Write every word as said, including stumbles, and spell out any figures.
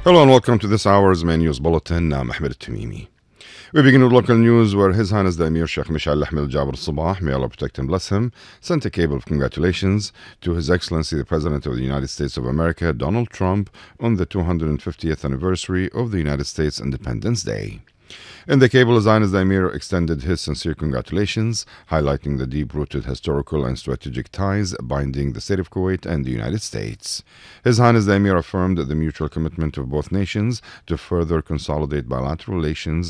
Hello and welcome to this hour's main news bulletin. I'm Ahmed Tamimi. We begin with local news where His Highness the Emir Sheikh Mishal Ahmed Jabr Sabah, may Allah protect and bless him, sent a cable of congratulations to His Excellency the President of the United States of America, Donald Trump, on the two hundred fiftieth anniversary of the United States Independence Day. In the cable, His Highness the Emir extended his sincere congratulations, highlighting the deep-rooted historical and strategic ties binding the state of Kuwait and the United States. His Highness the Emir affirmed the mutual commitment of both nations to further consolidate bilateral relations